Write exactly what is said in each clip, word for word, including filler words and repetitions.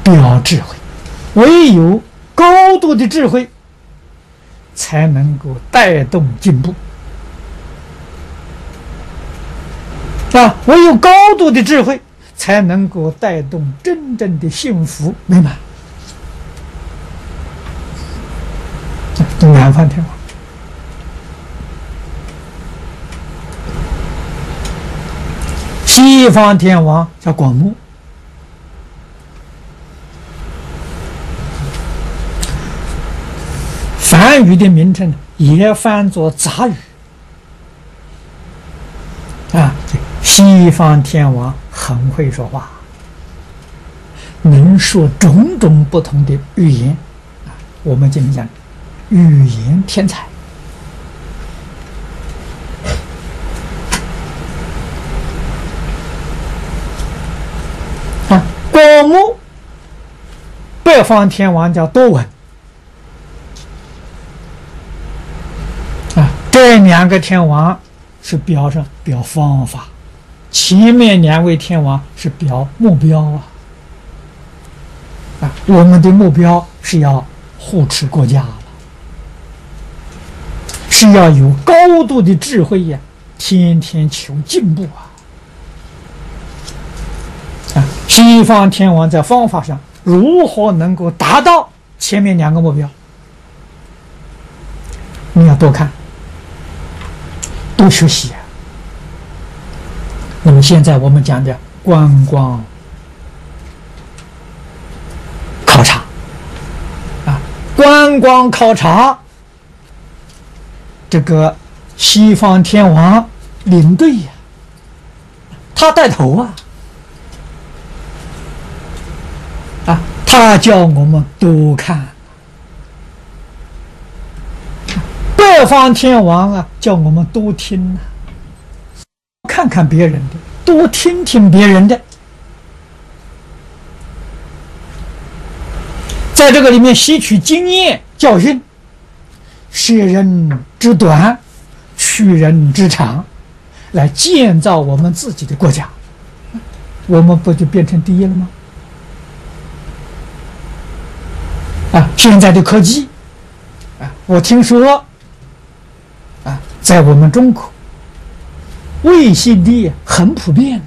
表智慧，唯有高度的智慧，才能够带动进步。啊，唯有高度的智慧，才能够带动真正的幸福美满。南方天王，西方天王叫广目。梵语的名称也翻作杂语啊。西方天王很会说话，能说种种不同的语言啊。我们今天讲语言天才啊。广目，北方天王叫多闻啊。这两个天王是表上表方法，前面两位天王是表目标啊。啊，我们的目标是要护持国家了，是要有高度的智慧呀，天天求进步啊。啊，西方天王在方法上如何能够达到前面两个目标？你要多看，多学习啊。那么现在我们讲的观光考察啊，观光考察，这个西方天王领队呀，他带头啊，啊，他叫我们多看。北方天王啊，叫我们多听啊，看看别人的，多听听别人的，在这个里面吸取经验教训，舍人之短，取人之长，来建造我们自己的国家，我们不就变成第一了吗？啊，现在的科技啊，我听说啊，在我们中国卫星的很普遍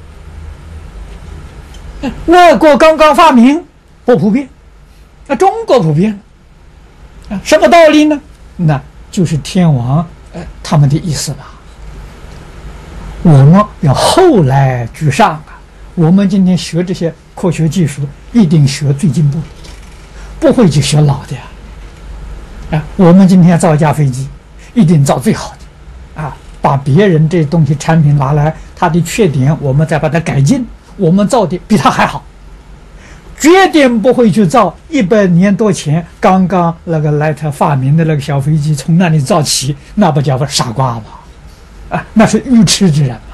的、啊，外国刚刚发明不普遍，那、啊、中国普遍啊，什么道理呢？那就是天王呃他们的意思吧。我们要后来居上啊，我们今天学这些科学技术，一定学最进步的，不会去学老的呀。啊，我们今天造一架飞机，一定造最好的，啊，把别人这东西产品拿来，它的缺点我们再把它改进，我们造的比它还好，绝对不会去造一百年多前刚刚那个莱特发明的那个小飞机从那里造起，那不叫个傻瓜吗？啊，那是愚痴之人嘛！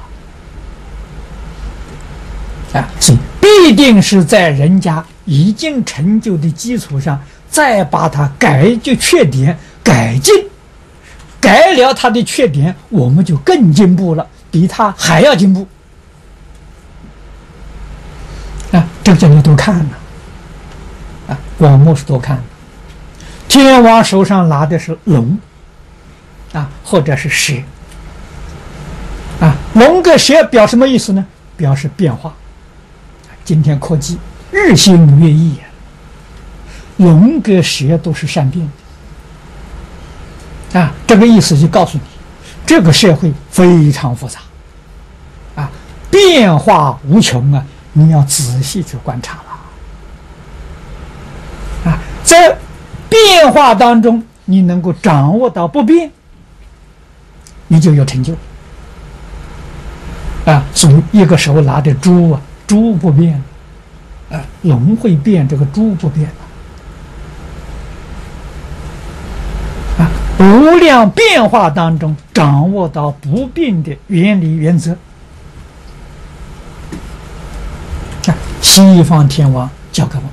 啊，所以必定是在人家已经成就的基础上，再把它改就缺点改进，改了他的缺点，我们就更进步了，比他还要进步。啊，这个叫你多看呢。啊，广目是多看的。天王手上拿的是龙，啊，或者是蛇。啊，龙跟蛇表什么意思呢？表示变化。今天科技日新月异啊，龙跟蛇都是善变的。啊，这个意思就告诉你，这个社会非常复杂，啊，变化无穷啊，你要仔细去观察了。啊，在变化当中，你能够掌握到不变，你就有成就。啊，所以一个手拿的猪啊，猪不变，啊，龙会变，这个猪不变啊。无量变化当中，掌握到不变的原理原则。啊，西方天王教给我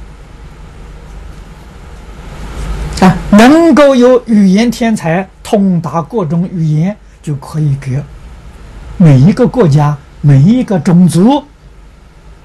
们，啊，能够有语言天才，通达各种语言，就可以给每一个国家、每一个种族